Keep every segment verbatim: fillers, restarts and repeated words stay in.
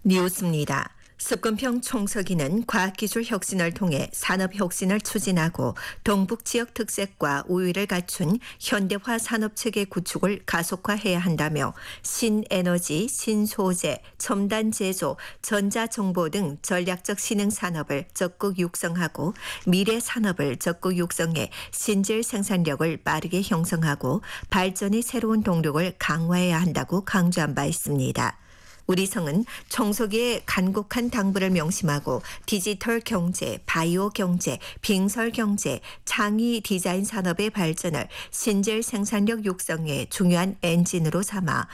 뉴스입니다. 습근평 총서기는 과학기술 혁신을 통해 산업혁신을 추진하고 동북지역 특색과 우위를 갖춘 현대화 산업체계 구축을 가속화해야 한다며 신에너지, 신소재, 첨단 제조, 전자정보 등 전략적 신흥산업을 적극 육성하고 미래 산업을 적극 육성해 신질 생산력을 빠르게 형성하고 발전의 새로운 동력을 강화해야 한다고 강조한 바 있습니다. 우리 성은 총서기의 간곡한 당부를 명심하고 디지털 경제, 바이오 경제, 빙설 경제, 창의 디자인 산업의 발전을 신질 생산력 육성의 중요한 엔진으로 삼아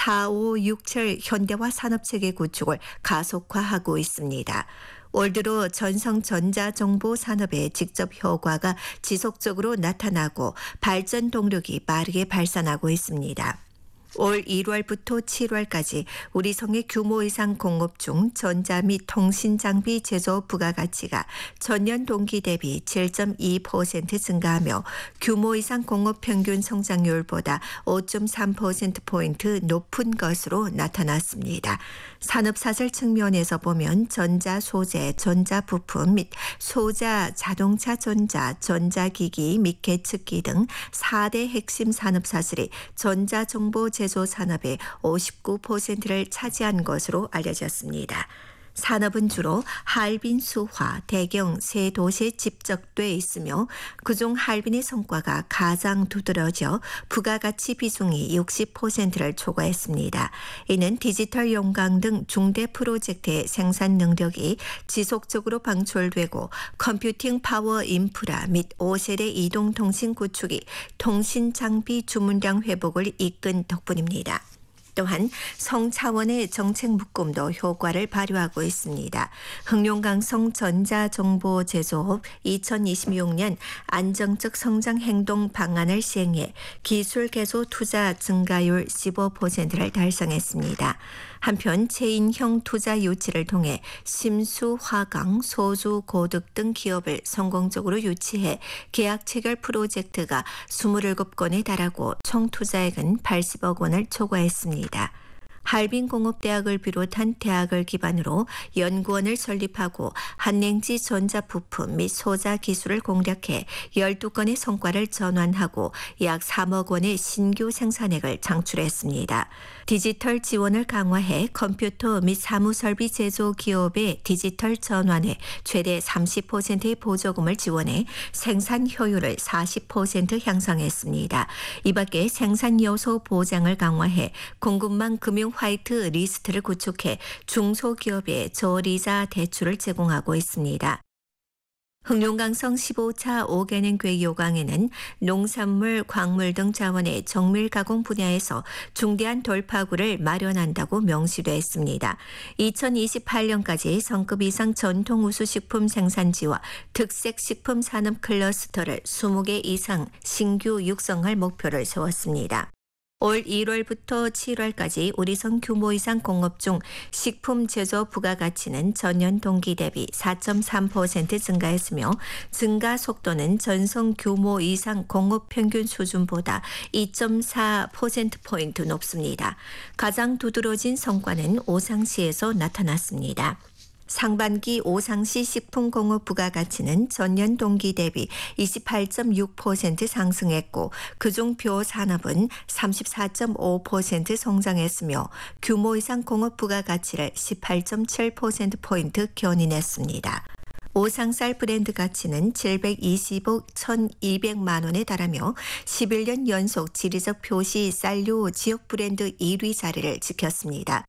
사오육칠 현대화 산업체계 구축을 가속화하고 있습니다. 올 들어 전성 전자정보 산업의 직접 효과가 지속적으로 나타나고 발전 동력이 빠르게 발산하고 있습니다. 올 일월부터 칠월까지 우리 성의 규모 이상 공업 중 전자 및 통신 장비 제조 부가가치가 전년 동기 대비 칠 점 이 퍼센트 증가하며 규모 이상 공업 평균 성장률보다 오 점 삼 퍼센트포인트 높은 것으로 나타났습니다. 산업사슬 측면에서 보면 전자 소재, 전자 부품 및 소자, 자동차 전자, 전자기기 및 계측기 등 사 대 핵심 산업사슬이 전자정보 제조 산업의 오십구 퍼센트를 차지한 것으로 알려졌습니다. 산업은 주로 할빈 수화, 대경 세 도시에 집적돼 있으며 그중 할빈의 성과가 가장 두드러져 부가가치 비중이 육십 퍼센트를 초과했습니다. 이는 디지털 용광 등 중대 프로젝트의 생산 능력이 지속적으로 방출되고 컴퓨팅 파워 인프라 및 오 세대 이동통신 구축이 통신 장비 주문량 회복을 이끈 덕분입니다. 또한 성 차원의 정책 묶음도 효과를 발휘하고 있습니다. 흑룡강성 전자정보제조업 이천이십육 년 안정적 성장 행동 방안을 시행해 기술 개소 투자 증가율 십오 퍼센트를 달성했습니다. 한편 체인형 투자 유치를 통해 심수, 화강, 소주, 고득 등 기업을 성공적으로 유치해 계약 체결 프로젝트가 이십칠 건에 달하고 총 투자액은 팔십억 원을 초과했습니다. 할빈공업대학을 비롯한 대학을 기반으로 연구원을 설립하고 한냉지 전자부품 및 소자 기술을 공략해 열두 건의 성과를 전환하고 약 삼억 원의 신규 생산액을 창출했습니다. 디지털 지원을 강화해 컴퓨터 및 사무설비 제조 기업의 디지털 전환에 최대 삼십 퍼센트의 보조금을 지원해 생산 효율을 사십 퍼센트 향상했습니다. 이 밖에 생산 요소 보장을 강화해 공급망 금융 화이트 리스트를 구축해 중소기업에 저리자 대출을 제공하고 있습니다. 흑룡강성 십오 차 오 개년계 요강에는 농산물, 광물 등 자원의 정밀 가공 분야에서 중대한 돌파구를 마련한다고 명시되어 있습니다. 이천이십팔 년까지 성급 이상 전통 우수식품 생산지와 특색식품 산업 클러스터를 이십 개 이상 신규 육성할 목표를 세웠습니다. 올 일월부터 칠월까지 우리 성 규모 이상 공업 중 식품 제조 부가가치는 전년 동기 대비 사 점 삼 퍼센트 증가했으며 증가 속도는 전성 규모 이상 공업 평균 수준보다 이 점 사 퍼센트포인트 높습니다. 가장 두드러진 성과는 오상시에서 나타났습니다. 상반기 오상시 식품공업 부가가치는 전년 동기 대비 이십팔 점 육 퍼센트 상승했고 그중 벼산업은 삼십사 점 오 퍼센트 성장했으며 규모 이상 공업 부가가치를 십팔 점 칠 퍼센트포인트 견인했습니다. 오상쌀 브랜드 가치는 칠백이십억 천이백만 원에 달하며 십일 년 연속 지리적 표시 쌀류 지역 브랜드 일 위 자리를 지켰습니다.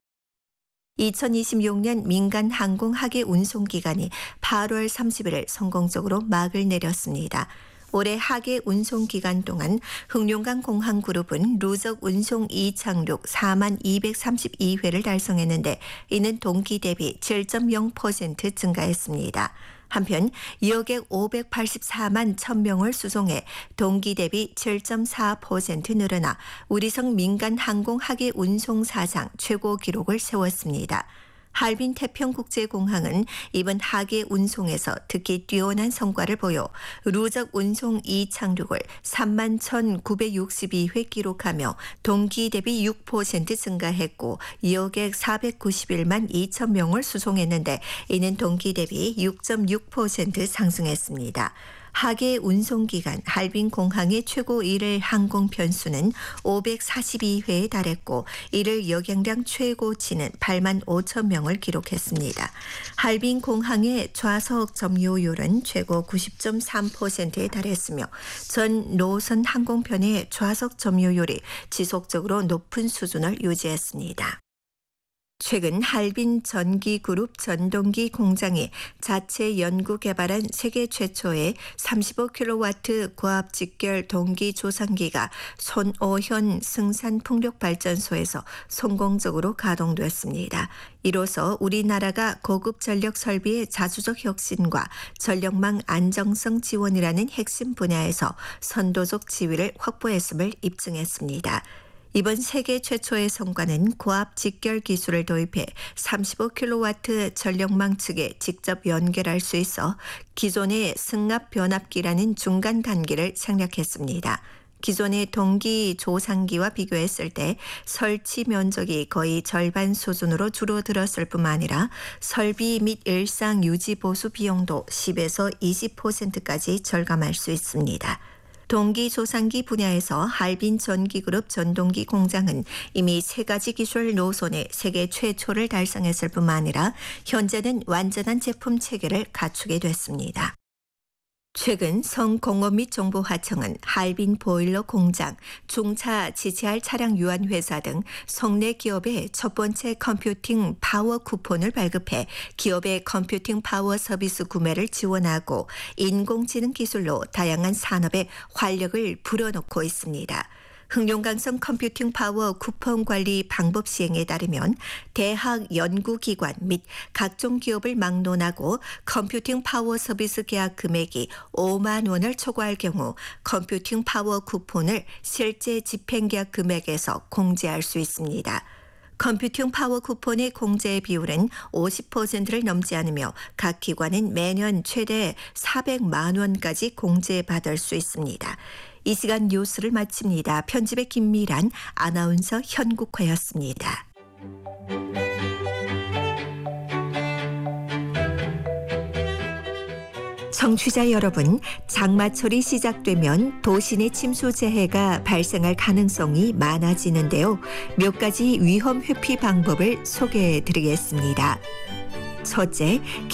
이천이십육 년 민간 항공 하계 운송 기간이 팔월 삼십일을 성공적으로 막을 내렸습니다. 올해 하계 운송 기간 동안 흑룡강 공항그룹은 누적 운송 이착륙 사만 이백삼십이 회를 달성했는데 이는 동기 대비 칠 점 영 퍼센트 증가했습니다. 한편 여객 오백팔십사만 천 명을 수송해 동기 대비 칠 점 사 퍼센트 늘어나 우리성 민간 항공 하계 운송 사상 최고 기록을 세웠습니다. 할빈 태평국제공항은 이번 하계 운송에서 특히 뛰어난 성과를 보여 누적 운송 이착륙을 삼만 천구백육십이 회 기록하며 동기 대비 육 퍼센트 증가했고 여객 사백구십일만 이천 명을 수송했는데 이는 동기 대비 육 점 육 퍼센트 상승했습니다. 하계 운송기간 할빈 공항의 최고 일일 항공 편수는 오백사십이 회에 달했고 일일 여객량 최고치는 팔만 오천 명을 기록했습니다. 할빈 공항의 좌석 점유율은 최고 구십 점 삼 퍼센트에 달했으며 전 노선 항공편의 좌석 점유율이 지속적으로 높은 수준을 유지했습니다. 최근 할빈 전기그룹 전동기 공장이 자체 연구 개발한 세계 최초의 삼십오 킬로와트 고압 직결 동기 조상기가 손오현 승산풍력발전소에서 성공적으로 가동됐습니다. 이로써 우리나라가 고급 전력 설비의 자주적 혁신과 전력망 안정성 지원이라는 핵심 분야에서 선도적 지위를 확보했음을 입증했습니다. 이번 세계 최초의 성과는 고압 직결 기술을 도입해 삼십오 킬로와트 전력망 측에 직접 연결할 수 있어 기존의 승합 변압기라는 중간 단계를 생략했습니다. 기존의 동기 조상기와 비교했을 때 설치 면적이 거의 절반 수준으로 줄어들었을 뿐만 아니라 설비 및 일상 유지 보수 비용도 십에서 이십 퍼센트까지 절감할 수 있습니다. 동기 조상기 분야에서 할빈 전기그룹 전동기 공장은 이미 세 가지 기술 노선의 세계 최초를 달성했을 뿐만 아니라 현재는 완전한 제품 체계를 갖추게 됐습니다. 최근 성공업 및 정보화청은 할빈 보일러 공장, 중차 지치알 차량 유한 회사 등 성내 기업의 첫 번째 컴퓨팅 파워 쿠폰을 발급해 기업의 컴퓨팅 파워 서비스 구매를 지원하고 인공지능 기술로 다양한 산업에 활력을 불어넣고 있습니다. 흥룡강성 컴퓨팅 파워 쿠폰 관리 방법 시행에 따르면 대학 연구기관 및 각종 기업을 막론하고 컴퓨팅 파워 서비스 계약 금액이 오만 원을 초과할 경우 컴퓨팅 파워 쿠폰을 실제 집행 계약 금액에서 공제할 수 있습니다. 컴퓨팅 파워 쿠폰의 공제 비율은 오십 퍼센트를 넘지 않으며 각 기관은 매년 최대 사백만 원까지 공제받을 수 있습니다. 이 시간 뉴스를 마칩니다. 편집의 김미란, 아나운서 현국화였습니다. 청취자 여러분, 장마철이 시작되면 도시 내 침수 재해가 발생할 가능성이 많아지는데요. 몇 가지 위험 회피 방법을 소개해 드리겠습니다. 첫째,